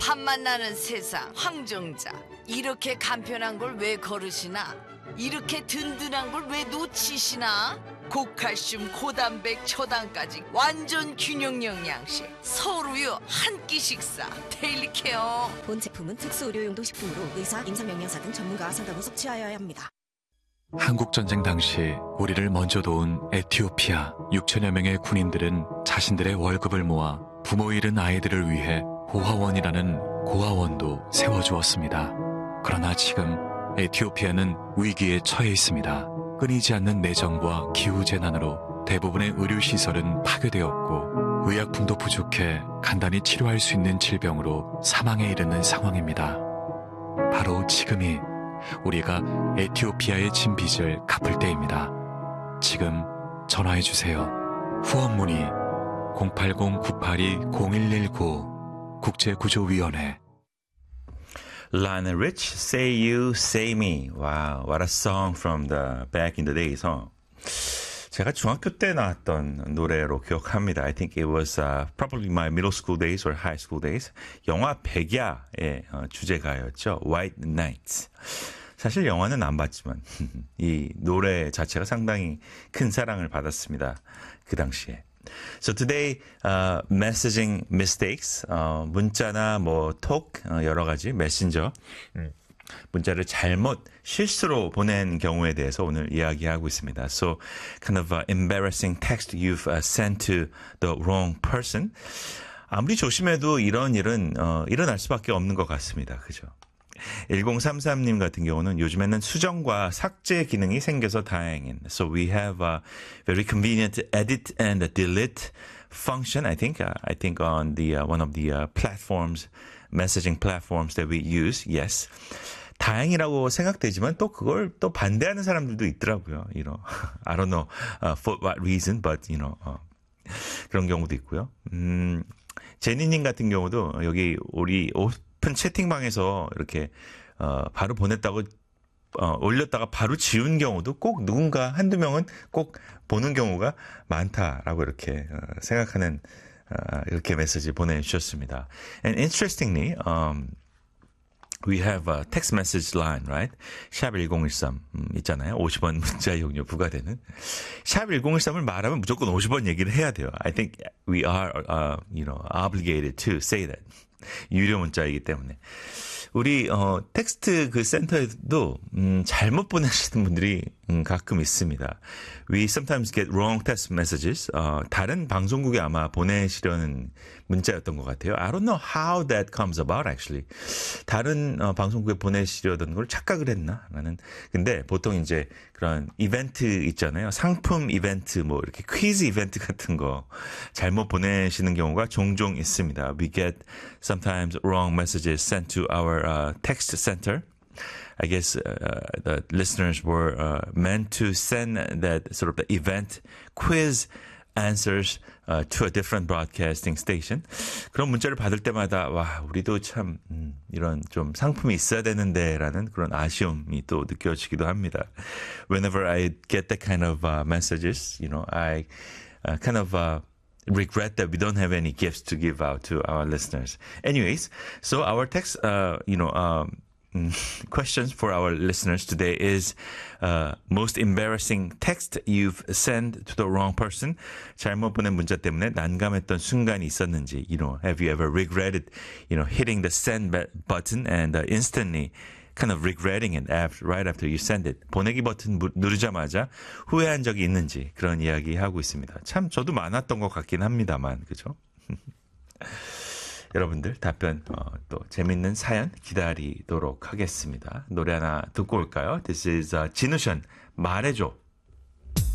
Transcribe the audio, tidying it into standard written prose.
밥만 나는 세상 황정자 이렇게 간편한 걸 왜 거르시나? 이렇게 든든한 걸 왜 놓치시나? 고칼슘 고단백 초당까지 완전 균형 영양식 서울우유 한 끼 식사 데일리 케어. 본 제품은 특수 의료용도 식품으로 의사, 임상영양사 등 전문가와 상담 후 섭취하여야 합니다. 한국전쟁 당시 우리를 먼저 도운 에티오피아 6천여 명의 군인들은 자신들의 월급을 모아 부모 잃은 아이들을 위해 고아원이라는 고아원도 세워주었습니다. 그러나 지금 에티오피아는 위기에 처해 있습니다. 끊이지 않는 내정과 기후재난으로 대부분의 의료시설은 파괴되었고 의약품도 부족해 간단히 치료할 수 있는 질병으로 사망에 이르는 상황입니다. 바로 지금이 우리가 에티오피아의 진 빚을 갚을 때입니다. 지금 전화해주세요. 후원 문의 080-982-0119 국제구조위원회. Lionel Rich, Say You, Say Me. Wow, what a song from the back in the days, huh? 제가 중학교 때 나왔던 노래로 기억합니다. I think it was probably my middle school days or high school days. 영화 백야의 주제가였죠. White Nights. 사실 영화는 안 봤지만 이 노래 자체가 상당히 큰 사랑을 받았습니다. 그 당시에. So today, messaging mistakes, 문자나 뭐 톡, 여러 가지 메신저, 문자를 잘못 실수로 보낸 경우에 대해서 오늘 이야기하고 있습니다. So, kind of embarrassing text you've sent to the wrong person. 아무리 조심해도 이런 일은 일어날 수밖에 없는 것 같습니다. 그죠? 1033님 같은 경우는 요즘에는 수정과 삭제 기능이 생겨서 다행인. So we have a very convenient edit and delete function. I think on the one of the platforms, messaging platforms that we use. Yes. 다행이라고 생각되지만 또 그걸 또 반대하는 사람들도 있더라고요. You know, I don't know for what reason, but you know 그런 경우도 있고요. 제니님 같은 경우도 여기 우리 오픈 채팅방에서 이렇게 바로 보냈다고 올렸다가 바로 지운 경우도 꼭 누군가 한두 명은 꼭 보는 경우가 많다라고 이렇게 생각하는 이렇게 메시지 보내주셨습니다. And interestingly, we have a text message line, right? 샵 1013 있잖아요. 50원 문자 이용료 부과되는. 샵 1013을 말하면 무조건 50원 얘기를 해야 돼요. I think we are, obligated to say that. 유료 문자이기 때문에. 우리 텍스트 그 센터에도 잘못 보내시는 분들이 가끔 있습니다. We sometimes get wrong text messages. 다른 방송국에 아마 보내시려는 문자였던 것 같아요. I don't know how that comes about actually. 다른 방송국에 보내시려던 걸 착각을 했나? 라는. 근데 보통 이제 그런 이벤트 있잖아요. 상품 이벤트 뭐 이렇게 퀴즈 이벤트 같은 거 잘못 보내시는 경우가 종종 있습니다. We get sometimes wrong messages sent to our text center. I guess the listeners were meant to send that sort of the event quiz answers to a different broadcasting station. 그런 문자를 받을 때마다 와 우리도 참 이런 좀 상품이 있어야 되는데라는 그런 아쉬움이 또 느껴지기도 합니다. Whenever I get that kind of messages, I kind of regret that we don't have any gifts to give out to our listeners. Anyways, so our text, questions for our listeners today is most embarrassing text you've sent to the wrong person. 잘못 보낸 문자 때문에 난감했던 순간이 있었는지, have you ever regretted, hitting the send button and instantly kind of regretting it right after you send it. 보내기 버튼 누르자마자 후회한 적이 있는지 그런 이야기 하고 있습니다. 참 저도 많았던 것 같긴 합니다만, 그죠? 여러분들 답변 또 재밌는 사연 기다리도록 하겠습니다. 노래 하나 듣고 올까요? This is 진우션 말해줘.